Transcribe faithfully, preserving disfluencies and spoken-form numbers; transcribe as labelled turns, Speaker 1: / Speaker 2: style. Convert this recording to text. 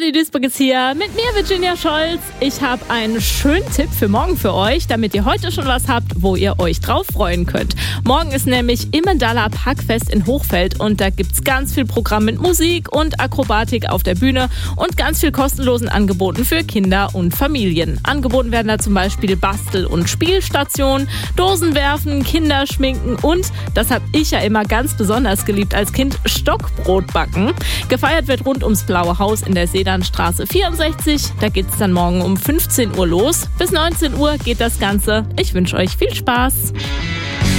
Speaker 1: Party Duisburg ist hier mit mir, Virginia Scholz. Ich habe einen schönen Tipp für morgen für euch, damit ihr heute schon was habt, wo ihr euch drauf freuen könnt. Morgen ist nämlich Immendala Packfest in Hochfeld und da gibt's ganz viel Programm mit Musik und Akrobatik auf der Bühne und ganz viel kostenlosen Angeboten für Kinder und Familien. Angeboten werden da zum Beispiel Bastel- und Spielstationen, Dosenwerfen, Kinderschminken und, das habe ich ja immer ganz besonders geliebt als Kind, Stockbrot backen. Gefeiert wird rund ums Blaue Haus in der Sedanstraße vierundsechzig. Da geht's dann morgen um fünfzehn Uhr los. Bis neunzehn Uhr geht das Ganze. Ich wünsche euch viel Spaß.